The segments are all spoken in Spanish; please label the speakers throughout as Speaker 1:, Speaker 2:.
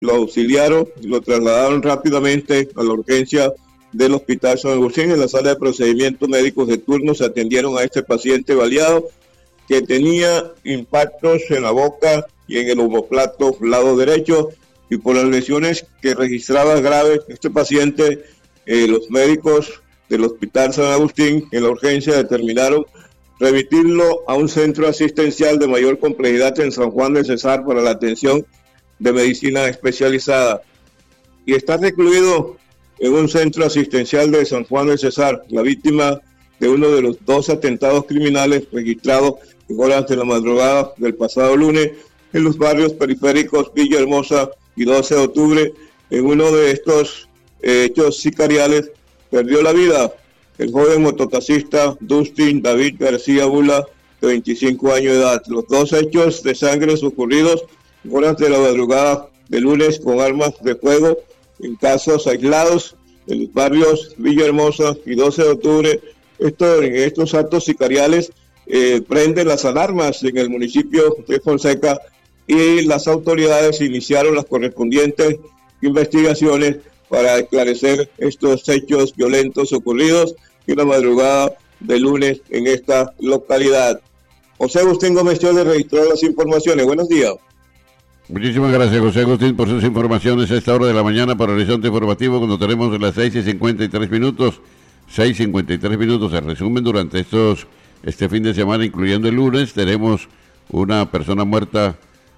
Speaker 1: lo auxiliaron y lo trasladaron rápidamente a la urgencia del Hospital San Agustín. En la sala de procedimientos médicos de turno se atendieron a este paciente baleado que tenía impactos en la boca y en el omoplato lado derecho, y por las lesiones que registraba graves este paciente, los médicos del Hospital San Agustín en la urgencia determinaron remitirlo a un centro asistencial de mayor complejidad en San Juan del Cesar para la atención de medicina especializada. Y está recluido en un centro asistencial de San Juan del Cesar, la víctima de uno de los 2 atentados criminales registrados en horas de la madrugada del pasado lunes en los barrios periféricos Villahermosa y 12 de octubre. En uno de estos hechos sicariales perdió la vida el joven mototaxista Dustin David García Bula, de 25 años de edad. Los 2 hechos de sangre ocurridos en horas de la madrugada de lunes con armas de fuego en casos aislados en los barrios Villahermosa y 12 de octubre. En estos actos sicariales prenden las alarmas en el municipio de Fonseca, y las autoridades iniciaron las correspondientes investigaciones para esclarecer estos hechos violentos ocurridos en la madrugada de lunes en esta localidad. José Agustín Gómez le registró las informaciones. Buenos días.
Speaker 2: Muchísimas gracias, José Agustín, por sus informaciones a esta hora de la mañana para Horizonte Informativo, cuando tenemos las 6:53. 6:53 minutos. Se resumen durante este fin de semana, incluyendo el lunes. Tenemos una persona muerta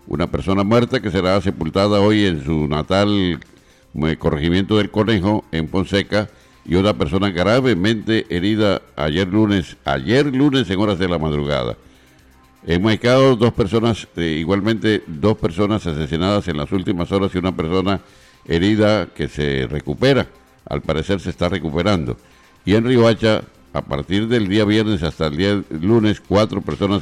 Speaker 2: que será sepultada hoy en su natal corregimiento del Conejo, en Fonseca, y una persona gravemente herida ayer lunes en horas de la madrugada. En Maicao, 2 personas, igualmente 2 personas asesinadas en las últimas horas y una persona herida que se recupera, al parecer se está recuperando. Y en Riohacha, a partir del día viernes hasta el día lunes, 4 personas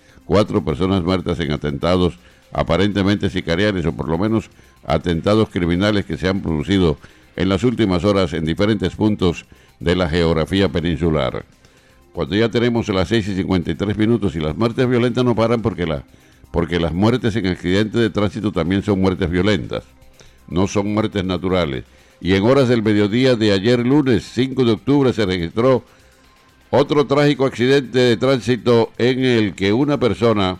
Speaker 2: muertas en atentados aparentemente sicariales, o por lo menos atentados criminales que se han producido en las últimas horas en diferentes puntos de la geografía peninsular. Cuando ya tenemos las 6:53 y las muertes violentas no paran, porque las muertes en accidentes de tránsito también son muertes violentas, no son muertes naturales. Y en horas del mediodía de ayer lunes 5 de octubre se registró otro trágico accidente de tránsito en el que una persona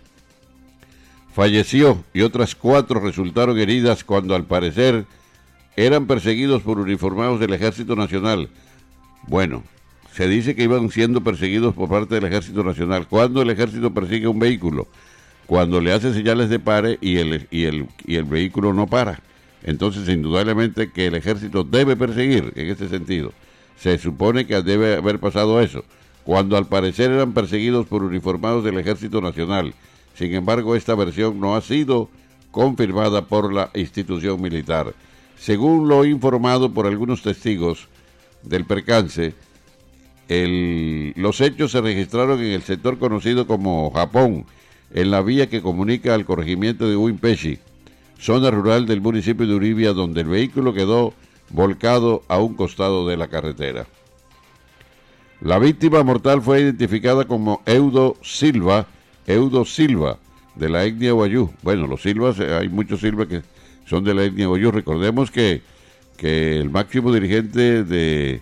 Speaker 2: falleció y otras 4 resultaron heridas cuando al parecer eran perseguidos por uniformados del Ejército Nacional. Bueno, se dice que iban siendo perseguidos por parte del Ejército Nacional. ¿Cuándo el Ejército persigue un vehículo? Cuando le hace señales de pare y el vehículo no para. Entonces, indudablemente que el Ejército debe perseguir en ese sentido. Se supone que debe haber pasado eso, cuando al parecer eran perseguidos por uniformados del Ejército Nacional. Sin embargo, esta versión no ha sido confirmada por la institución militar. Según lo informado por algunos testigos del percance, los hechos se registraron en el sector conocido como Japón, en la vía que comunica al corregimiento de Huimpechi, zona rural del municipio de Uribia, donde el vehículo quedó volcado a un costado de la carretera. La víctima mortal fue identificada como Eudo Silva, de la etnia Wayuu. Bueno, los Silvas, hay muchos Silvas que son de la etnia Wayuu. Recordemos que el máximo dirigente de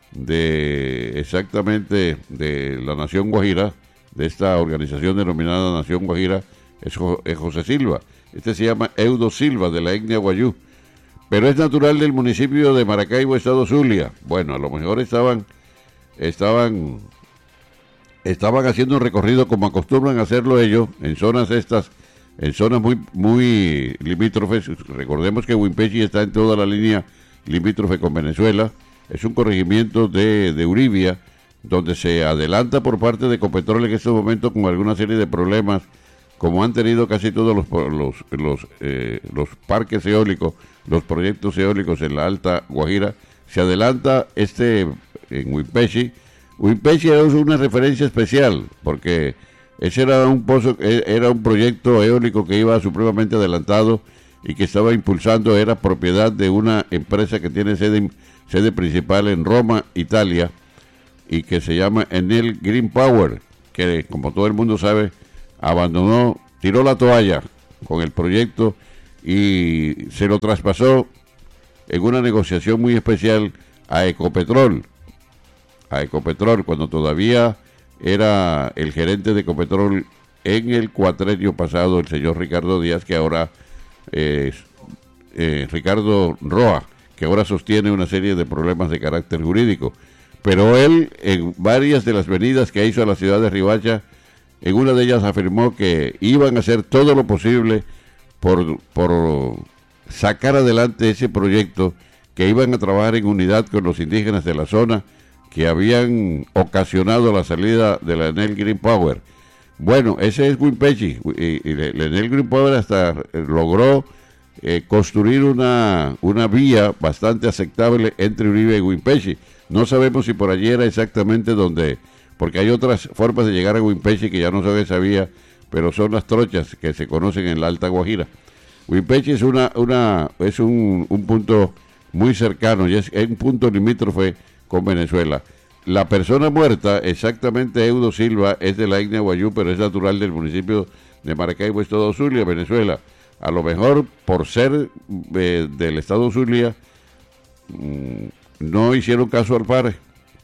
Speaker 2: la Nación Guajira, de esta organización denominada Nación Guajira, es José Silva. Este se llama Eudo Silva, de la etnia Wayuu, pero es natural del municipio de Maracaibo, estado Zulia. Bueno, a lo mejor estaban haciendo un recorrido como acostumbran hacerlo ellos, en zonas muy limítrofes. Recordemos que Huimpechi está en toda la línea limítrofe con Venezuela. Es un corregimiento de Uribia, donde se adelanta por parte de Ecopetrol en estos momentos con alguna serie de problemas, como han tenido casi todos los parques eólicos, los proyectos eólicos en la Alta Guajira. Se adelanta en Huimpechi. Huimpechi es una referencia especial, porque ese era un proyecto eólico que iba supremamente adelantado y que estaba impulsando, era propiedad de una empresa que tiene sede principal en Roma, Italia, y que se llama Enel Green Power, que, como todo el mundo sabe, tiró la toalla con el proyecto y se lo traspasó en una negociación muy especial a Ecopetrol, cuando todavía era el gerente de Ecopetrol en el cuatrenio pasado, el señor Ricardo Díaz, que ahora es Ricardo Roa, que ahora sostiene una serie de problemas de carácter jurídico. Pero él, en varias de las venidas que hizo a la ciudad de Riohacha, en una de ellas afirmó que iban a hacer todo lo posible por sacar adelante ese proyecto, que iban a trabajar en unidad con los indígenas de la zona que habían ocasionado la salida de la Enel Green Power. Bueno, ese es Wimpechi, y la Enel Green Power hasta logró construir una vía bastante aceptable entre Uribe y Wimpechi. No sabemos si por allí era exactamente donde, porque hay otras formas de llegar a Wimpechi que ya no son esa vía, pero son las trochas que se conocen en la Alta Guajira. Wimpechi es un punto muy cercano y es un punto limítrofe con Venezuela. La persona muerta, exactamente Eudo Silva, es de la etnia Guayú, pero es natural del municipio de Maracaibo, estado Zulia, Venezuela. A lo mejor por ser del estado Zulia, no hicieron caso al padre.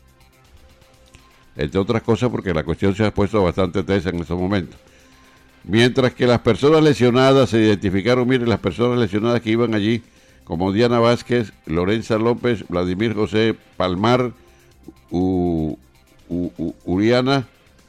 Speaker 2: Entre otras cosas porque la cuestión se ha puesto bastante tensa en estos momentos. Mientras que las personas lesionadas se identificaron, miren, las personas lesionadas que iban allí, como Diana Vázquez, Lorenza López, Vladimir José Palmar, Uriana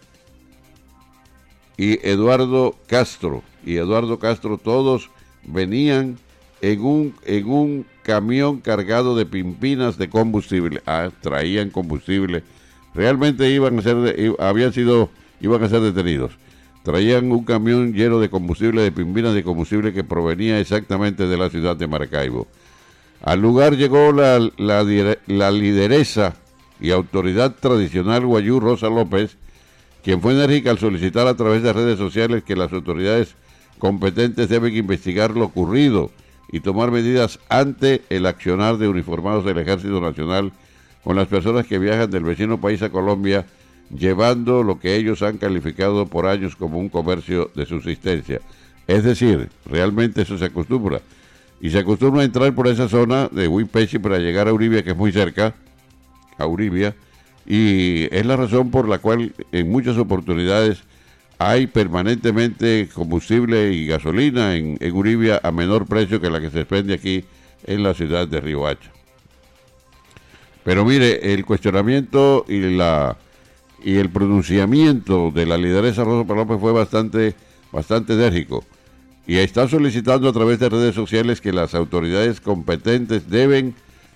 Speaker 2: y Eduardo Castro. Todos venían en un camión cargado de pimpinas de combustible. Traían combustible. Realmente iban a ser detenidos. Traían un camión lleno de combustible, de pimpinas de combustible que provenía exactamente de la ciudad de Maracaibo. Al lugar llegó la lideresa y autoridad tradicional guayú, Rosa López, quien fue enérgica al solicitar a través de redes sociales que las autoridades competentes deben investigar lo ocurrido y tomar medidas ante el accionar de uniformados del Ejército Nacional con las personas que viajan del vecino país a Colombia, llevando lo que ellos han calificado por años como un comercio de subsistencia. Es decir, realmente eso se acostumbra. Y se acostumbra a entrar por esa zona de Wimpechi para llegar a Uribia, que es muy cerca, a Uribia, y es la razón por la cual en muchas oportunidades hay permanentemente combustible y gasolina en Uribia a menor precio que la que se expende aquí en la ciudad de Riohacha. Pero mire, el cuestionamiento y el pronunciamiento de la lideresa Rosa López fue bastante enérgico, y está solicitando a través de redes sociales que las autoridades competentes deben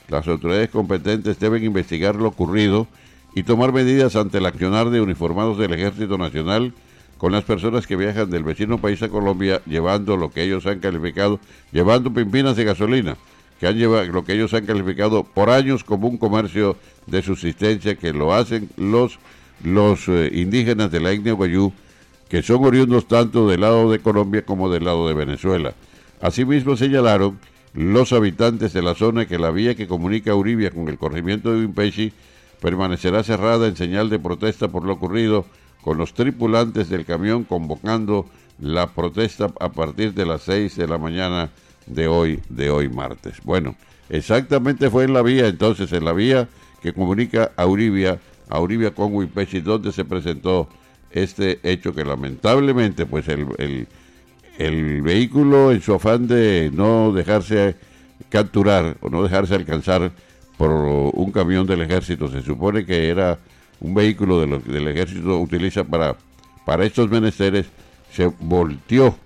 Speaker 2: investigar lo ocurrido y tomar medidas ante el accionar de uniformados del Ejército Nacional con las personas que viajan del vecino país a Colombia, llevando lo que ellos han calificado, llevando pimpinas de gasolina, lo que ellos han calificado por años como un comercio de subsistencia, que lo hacen los indígenas de la etnia Guayú, que son oriundos tanto del lado de Colombia como del lado de Venezuela. Asimismo señalaron los habitantes de la zona que la vía que comunica Uribia con el corregimiento de Wimpechi permanecerá cerrada en señal de protesta por lo ocurrido, con los tripulantes del camión convocando la protesta a partir de las 6 de la mañana de hoy martes. Bueno, exactamente fue en la vía que comunica a Uribia con Wimpechi, donde se presentó este hecho que lamentablemente pues el vehículo, en su afán de no dejarse capturar o no dejarse alcanzar por un camión del ejército, se supone que era un vehículo del ejército utiliza para estos menesteres, se volcó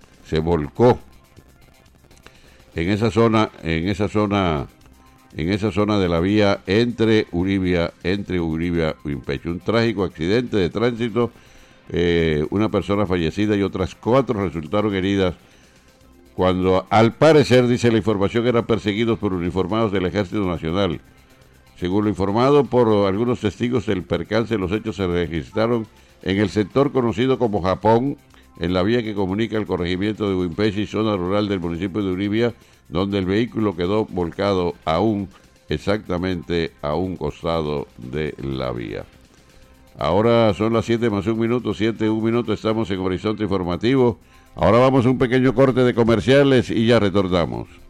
Speaker 2: en esa zona de la vía entre Uribia y Wimpechi. Un trágico accidente de tránsito, una persona fallecida y otras 4 resultaron heridas cuando, al parecer, dice la información, eran perseguidos por uniformados del Ejército Nacional. Según lo informado por algunos testigos del percance, los hechos se registraron en el sector conocido como Japón, en la vía que comunica el corregimiento de Wimpechi, zona rural del municipio de Uribia, donde el vehículo quedó volcado exactamente a un costado de la vía. Ahora son las 7 más 1 minuto, 7:01, estamos en Horizonte Informativo. Ahora vamos a un pequeño corte de comerciales y ya retornamos.